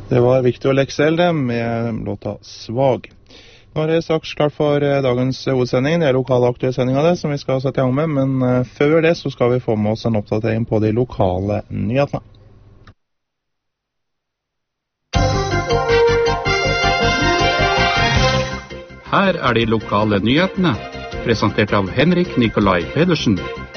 Det var Victor Lexell det, med låta Svag. Nå er det straks klart for dagens hovedsending. Det er lokale aktuelle sendinger det, som vi skal sette i gang med, men før det så skal vi få med oss en oppdatering på de lokale nyhetene. Her er de lokale nyhetene, presentert av Henrik Nikolai Pedersen.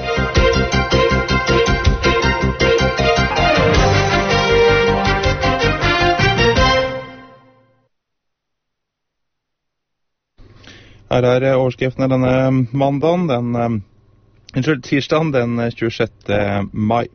Her er overskriften denne tirsdagen den 26. mai.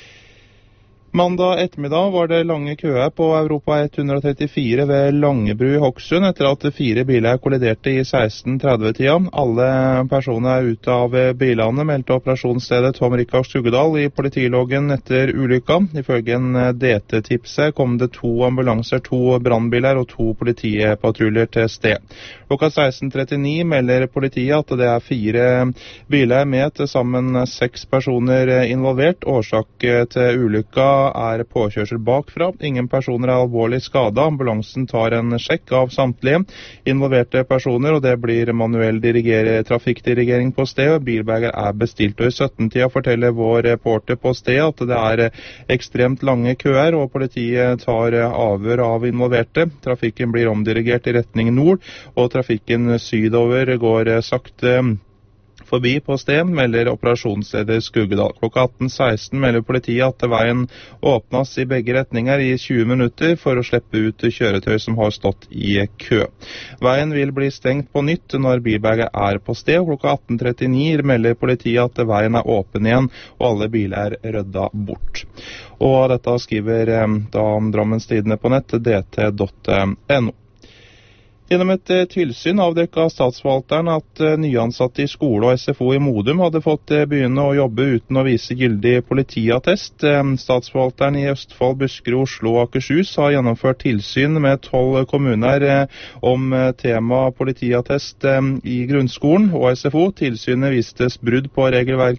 Mandag ettermiddag var det lange køer på Europa 134 ved Langebru i Hokksund etter at 4 biler kolliderte i 16:30-tida. Alle personer ute av bilene meldte operasjonsstedet Tom Rikard Skuggedal i politiloggen etter ulykka. Ifølge en DT-tipse kom det 2 ambulanser, 2 brannbiler og 2 politipatruljer til sted. Klokka 16:39 melder politiet at det er 4 biler med til sammen 6 personer involvert. Årsak til ulykka er påkjørsel bakfra. Ingen personer er alvorlig skadet. Ambulansen tar en sjekk av samtlige involverte personer, og det blir manuell trafikkdirigering på stedet. Bilberger er bestilt, og i 17-tida forteller vår reporter på stedet at det er ekstremt lange køer, og politiet tar avhør av involverte. Trafikken blir omdirigert i retning nord, og trafikken sydover går sakte forbi på sted, melder operasjonsleder Skuggedal. Klokka 18:16 melder politiet at veien åpnes i begge retninger i 20 minutter for å slippe ut kjøretøy som har stått i kø. Veien vil bli stengt på nytt når bilberget er på sted. Klokka 18:39 melder politiet at veien er åpen igjen, og alle biler er rydda bort. Og dette skriver Drammens Tidende på nett, dt.no. Gjennom et tilsyn avdekket statsforvalteren at nyansatte i skole og SFO i Modum hadde fått begynne å jobbe uten å vise gyldig politiattest. Statsforvalteren i Østfold, Buskerud, Oslo og Akershus har gjennomført tilsyn med 12 kommuner om tema politiattest i grunnskolen og SFO. Tilsynet vistes brudd på regelverket